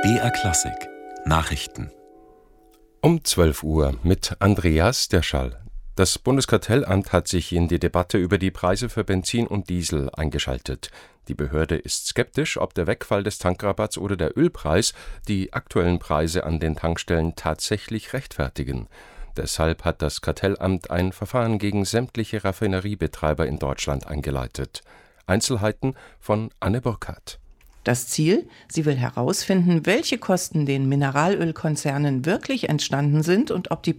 BR Klassik Nachrichten Um 12 Uhr mit Andreas Derschall. Das Bundeskartellamt hat sich in die Debatte über die Preise für Benzin und Diesel eingeschaltet. Die Behörde ist skeptisch, ob der Wegfall des Tankrabatts oder der Ölpreis die aktuellen Preise an den Tankstellen tatsächlich rechtfertigen. Deshalb hat das Kartellamt ein Verfahren gegen sämtliche Raffineriebetreiber in Deutschland eingeleitet. Einzelheiten von Anne Burkhardt. Das Ziel? Sie will herausfinden, welche Kosten den Mineralölkonzernen wirklich entstanden sind und ob die